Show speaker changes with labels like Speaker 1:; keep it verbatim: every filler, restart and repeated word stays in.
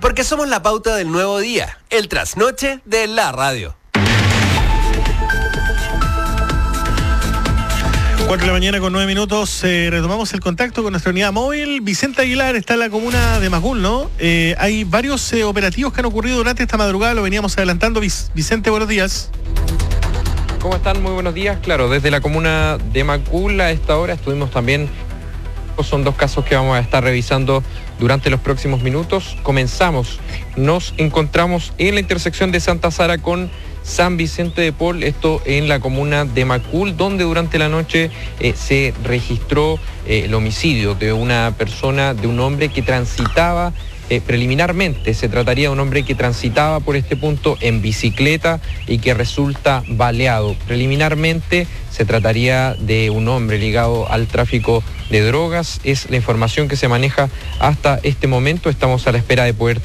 Speaker 1: Porque somos la pauta del nuevo día, el trasnoche de la radio.
Speaker 2: cuatro de la mañana con nueve minutos, eh, retomamos el contacto con nuestra unidad móvil. Vicente Aguilar está en la comuna de Macul, ¿no? Eh, hay varios eh, operativos que han ocurrido durante esta madrugada, lo veníamos adelantando. Vicente, buenos días.
Speaker 3: ¿Cómo están? Muy buenos días. Claro, desde la comuna de Macul a esta hora estuvimos también, son dos casos que vamos a estar revisando durante los próximos minutos. Comenzamos, nos encontramos en la intersección de Santa Sara con San Vicente de Paul, esto en la comuna de Macul, donde durante la noche eh, se registró eh, el homicidio de una persona, de un hombre que transitaba eh, preliminarmente. Se trataría de un hombre que transitaba por este punto en bicicleta y que resulta baleado. Preliminarmente se trataría de un hombre ligado al tráfico de drogas. Es la información que se maneja hasta este momento. Estamos a la espera de poder